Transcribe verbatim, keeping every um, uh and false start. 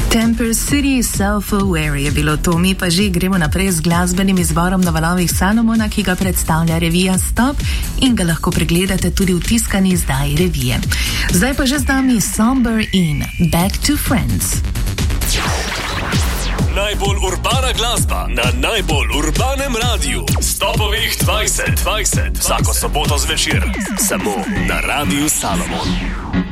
Temper City Self-Aware je bilo to, mi pa že gremo naprej z glasbenim izborom na valovih Salomona, ki ga predstavlja revija Stop in ga lahko pregledate tudi v tiskani izdaji revije. Zdaj pa že z nami Somber in Back to Friends. Najbolj urbana glasba na najbolj urbanem radiju. Stopovih dvajset dvajset. Vsako soboto zvečer. Samo na Radiu Salomon.